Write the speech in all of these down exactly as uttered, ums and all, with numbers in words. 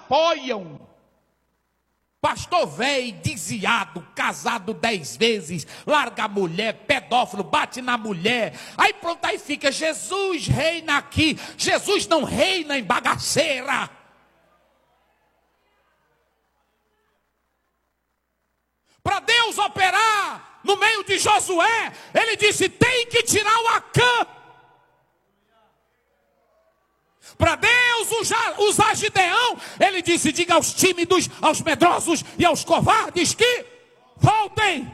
apoiam. Pastor velho, desviado, casado dez vezes, larga a mulher, pedófilo, bate na mulher. Aí pronto, aí fica, Jesus reina aqui. Jesus não reina em bagaceira. Para Deus operar no meio de Josué, ele disse, tem que tirar o Acã. Para Deus usar, usar Gideão, ele disse, diga aos tímidos, aos medrosos e aos covardes que voltem.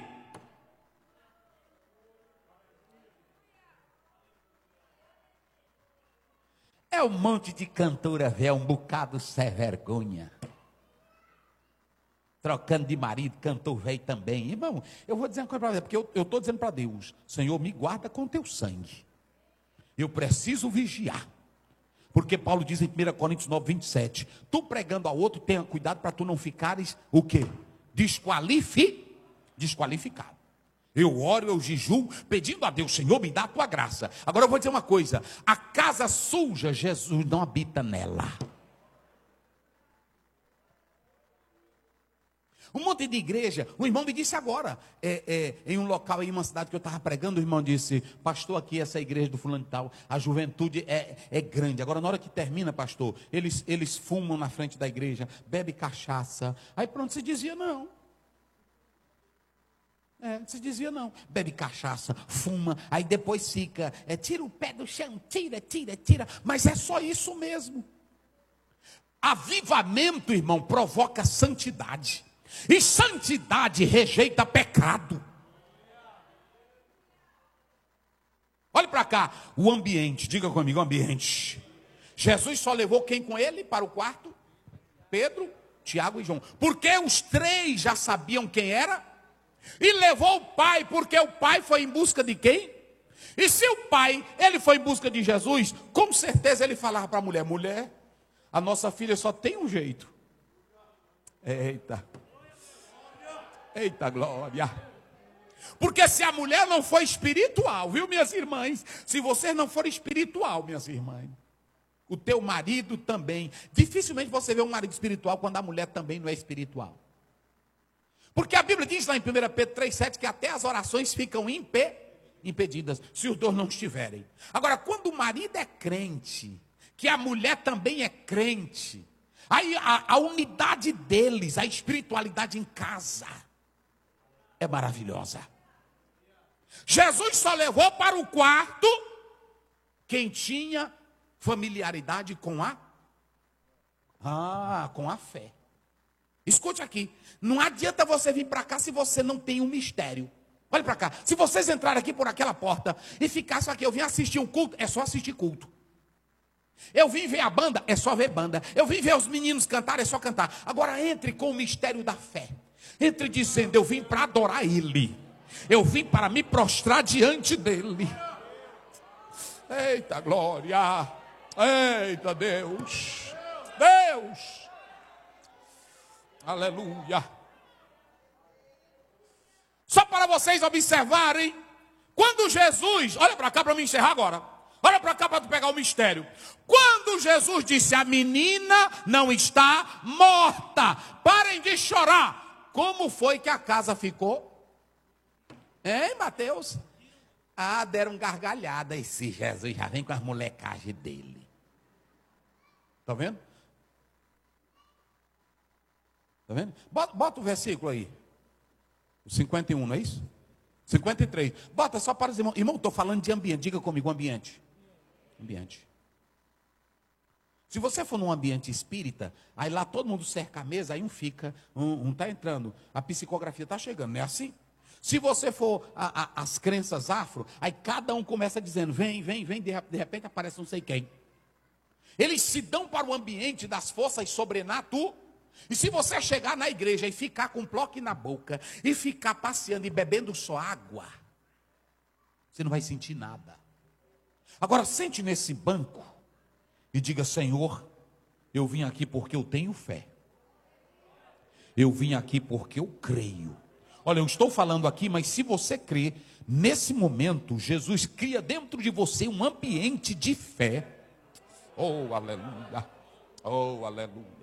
É um monte de cantora velha, um bocado sem vergonha. Trocando de marido, cantor velho também. Irmão, eu vou dizer uma coisa para você, porque eu estou dizendo para Deus, Senhor, me guarda com teu sangue. Eu preciso vigiar. Porque Paulo diz em primeira Coríntios nove, vinte e sete, tu pregando ao outro, tenha cuidado para tu não ficares, o quê? Desqualifi, desqualificado. Eu oro, eu jejuo, pedindo a Deus, Senhor, me dá a tua graça. Agora eu vou dizer uma coisa, a casa suja, Jesus não habita nela. Um monte de igreja, um irmão me disse agora, é, é, em um local, em uma cidade que eu estava pregando, o irmão disse, pastor, aqui essa igreja do fulano e tal, a juventude é, é grande. Agora na hora que termina, pastor, eles, eles fumam na frente da igreja, bebe cachaça. Aí pronto, se dizia não. É, se dizia não. Bebe cachaça, fuma, aí depois fica, é, tira o pé do chão, tira, tira, tira. Mas é só isso mesmo. Avivamento, irmão, provoca santidade. E santidade rejeita pecado. Olhe para cá, o ambiente, diga comigo, o ambiente. Jesus só levou quem com ele para o quarto? Pedro, Tiago e João. Porque os três já sabiam quem era. E levou o pai, porque o pai foi em busca de quem? E se o pai, ele foi em busca de Jesus, com certeza ele falava para a mulher, mulher, a nossa filha só tem um jeito. Eita. Eita glória. Porque se a mulher não for espiritual, viu minhas irmãs? Se você não for espiritual, minhas irmãs, o teu marido também. Dificilmente você vê um marido espiritual quando a mulher também não é espiritual. Porque a Bíblia diz lá em primeira Pedro três, sete que até as orações ficam impe, impedidas se os dois não estiverem. Agora, quando o marido é crente, que a mulher também é crente, aí a, a unidade deles, a espiritualidade em casa é maravilhosa. Jesus só levou para o quarto quem tinha familiaridade com a ah, com a fé. Escute aqui, não adianta você vir para cá se você não tem um mistério. Olha para cá, se vocês entrarem aqui por aquela porta e ficassem aqui, eu vim assistir um culto, é só assistir culto. Eu vim ver a banda, é só ver banda. Eu vim ver os meninos cantar, é só cantar. Agora entre com o mistério da fé. Entre dizendo, eu vim para adorar Ele. Eu vim para me prostrar diante dEle. Eita glória. Eita Deus. Deus. Aleluia. Só para vocês observarem. Quando Jesus, olha para cá para me encerrar agora. Olha para cá para tu pegar o mistério. Quando Jesus disse, a menina não está morta. Parem de chorar. Como foi que a casa ficou? Hein, Mateus? Ah, deram gargalhada. Esse Jesus já vem com as molecagens dele. Está vendo? Está vendo? Bota, bota o versículo aí. O cinquenta e um, não é isso? cinquenta e três. Bota só para os irmãos. Irmão, estou falando de ambiente. Diga comigo, ambiente. Ambiente. Se você for num ambiente espírita, aí lá todo mundo cerca a mesa, aí um fica, um está entrando, a psicografia está chegando, não é assim? Se você for a, a, as crenças afro, aí cada um começa dizendo, vem, vem, vem, de, de repente aparece não sei quem. Eles se dão para o ambiente das forças sobrenaturais. E se você chegar na igreja e ficar com um bloco na boca, e ficar passeando e bebendo só água, você não vai sentir nada. Agora sente nesse banco, e diga, Senhor, eu vim aqui porque eu tenho fé. Eu vim aqui porque eu creio. Olha, eu estou falando aqui, mas se você crê, nesse momento, Jesus cria dentro de você um ambiente de fé. Oh, aleluia. Oh, aleluia.